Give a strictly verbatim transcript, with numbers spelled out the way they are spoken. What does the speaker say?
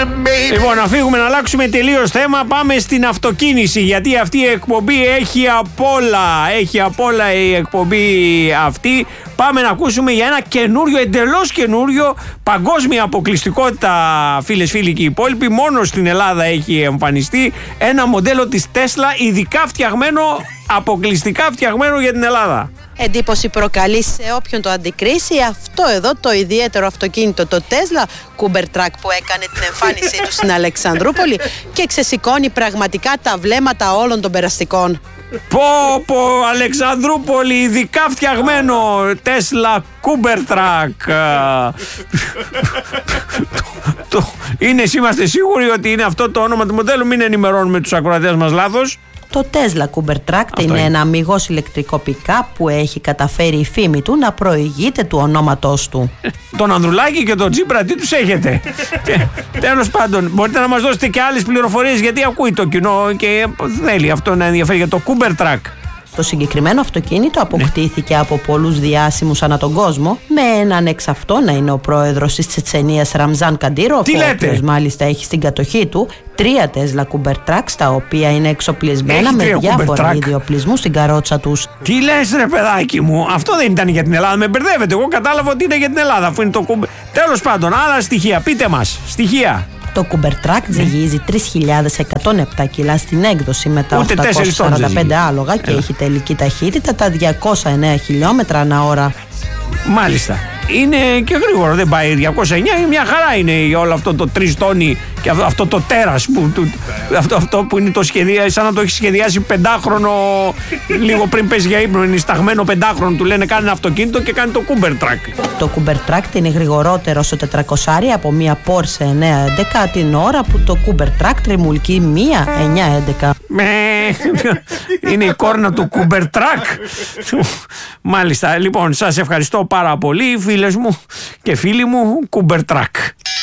Λοιπόν, να φύγουμε, να αλλάξουμε τελείως θέμα. Πάμε στην αυτοκίνηση, γιατί αυτή η εκπομπή έχει απ' όλα. Έχει απ' όλα η εκπομπή αυτή. Πάμε να ακούσουμε για ένα καινούριο, εντελώς καινούριο, παγκόσμια αποκλειστικότητα, φίλες, φίλοι και οι υπόλοιποι. Μόνο στην Ελλάδα έχει εμφανιστεί ένα μοντέλο της Tesla, ειδικά φτιαγμένο, αποκλειστικά φτιαγμένο για την Ελλάδα. Εντύπωση προκαλεί σε όποιον το αντικρίσει αυτό εδώ το ιδιαίτερο αυτοκίνητο, το Tesla Cybertruck, που έκανε την εμφάνισή του στην Αλεξανδρούπολη και ξεσηκώνει πραγματικά τα βλέμματα όλων των περαστικών. Πω πω, Αλεξανδρούπολη, ειδικά φτιαγμένο Tesla Cybertruck. Είναι, είμαστε σίγουροι ότι είναι αυτό το όνομα του μοντέλου? Μην ενημερώνουμε τους ακροατές μας λάθος. Το Tesla Cybertruck είναι, είναι ένα αμιγώς ηλεκτρικό pick-up που έχει καταφέρει η φήμη του να προηγείται του ονόματός του. Τον Ανδρουλάκη και τον Τσίπρα τι τους έχετε? Τέλος πάντων, μπορείτε να μας δώσετε και άλλες πληροφορίες, γιατί ακούει το κοινό και θέλει αυτό να ενδιαφέρει για το Cybertruck. Το συγκεκριμένο αυτοκίνητο αποκτήθηκε ναι. από πολλούς διάσημους ανά τον κόσμο, με έναν εξ αυτών να είναι ο πρόεδρος της Τσετσενίας Ραμζάν Καντήροφ, ο οποίος μάλιστα έχει στην κατοχή του τρία Tesla Cybertrucks, τα οποία είναι εξοπλισμένα έχει με διάφορα είδη οπλισμού στην καρότσα τους. Τι λες ρε παιδάκι μου, αυτό δεν ήταν για την Ελλάδα? Με μπερδεύετε, εγώ κατάλαβα ότι είναι για την Ελλάδα, αφού είναι το Cybertruck. Τέλος πάντων, άλλα στοιχεία, πείτε μας, στοιχεία. Το Cybertruck ζυγίζει τρεις χιλιάδες εκατόν επτά κιλά στην έκδοση με τα οκτακόσια σαράντα πέντε άλογα και έχει τελική ταχύτητα τα διακόσια εννέα χιλιόμετρα ανά ώρα. Μάλιστα. Είναι και γρήγορο, δεν πάει διακόσια εννέα, μια χαρά είναι για όλο αυτό το τρεις τόνι και αυτό, αυτό το τέρας που, του, αυτό, αυτό που είναι το σχεδία, σαν να το έχει σχεδιάσει πεντάχρονο λίγο πριν πέσει για ύπνο, είναι σταγμένο πεντάχρονο, του λένε κάνει ένα αυτοκίνητο και κάνει το Cybertruck. Το Cybertruck είναι γρηγορότερο στο τετρακόσια από μια Porsche εννιακόσια έντεκα την ώρα που το Cybertruck τριμουλκεί μια εννιακόσια έντεκα. Είναι η κόρνα του Cybertruck. Μάλιστα, λοιπόν, σας ευχαριστώ πάρα πολύ, φίλες μου και φίλοι μου. Cybertruck.